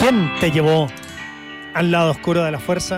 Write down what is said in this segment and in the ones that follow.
¿Quién te llevó al lado oscuro de la fuerza?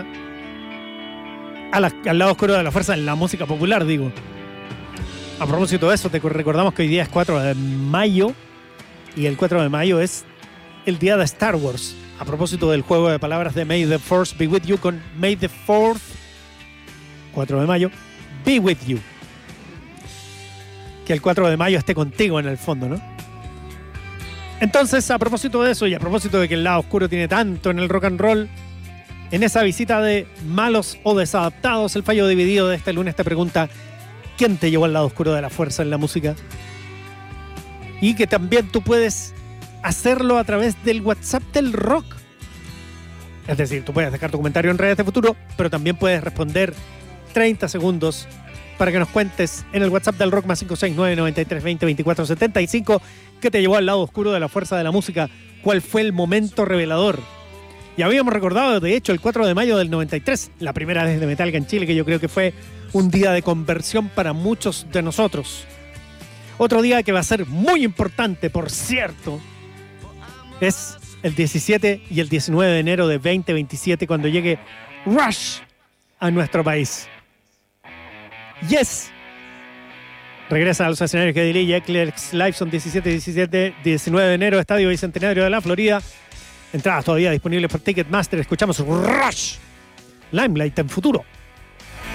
Al lado oscuro de la fuerza en la música popular, digo. A propósito de eso, te recordamos que hoy día es 4 de mayo y el 4 de mayo es el día de Star Wars. A propósito del juego de palabras de May the Force be with you con May the 4th, 4 de mayo, be with you. Que el 4 de mayo esté contigo en el fondo, ¿no? Entonces, a propósito de eso y a propósito de que el lado oscuro tiene tanto en el rock and roll, en esa visita de malos o desadaptados, el fallo dividido de este lunes te pregunta: ¿quién te llevó al lado oscuro de la fuerza en la música? Y que también tú puedes hacerlo a través del WhatsApp del rock. Es decir, tú puedes dejar tu comentario en Redes de Futuro, pero también puedes responder 30 segundos para que nos cuentes en el WhatsApp del rock más 569-9320-2475 qué te llevó al lado oscuro de la fuerza de la música, cuál fue el momento revelador. Y habíamos recordado, de hecho, el 4 de mayo del 93, la primera vez de Metallica en Chile, que yo creo que fue un día de conversión para muchos de nosotros. Otro día que va a ser muy importante, por cierto, es el 17 y el 19 de enero de 2027, cuando llegue Rush a nuestro país. Yes. Regresa a los escenarios que dirige Eclipse Live, son 17, 19 de enero, Estadio Bicentenario de la Florida. Entradas todavía disponibles por Ticketmaster. Escuchamos Rush, Limelight en Futuro.